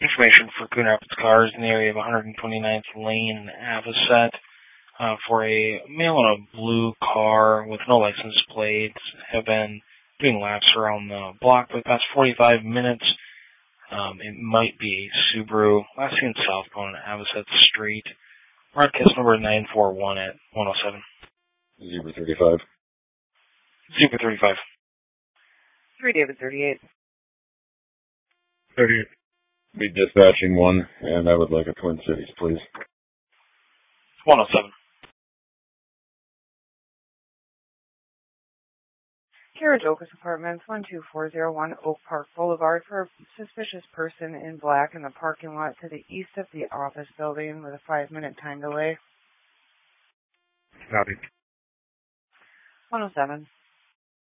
information for Coon Rapids Cars in the area of 129th Lane and Avocet for a male in a blue car with no license plates. Have been doing laps around the block for the past 45 minutes. It might be a Subaru. Last seen southbound on Avocet Street. Broadcast number 941 at 107. Zebra 35. Zebra 35. 3 David 38. 38. Be dispatching one, and I would like a Twin Cities, please. 107. Carriage Oaks Apartments, 12401 Oak Park Boulevard for a suspicious person in black in the parking lot to the east of the office building with a 5-minute time delay. Copy. 107.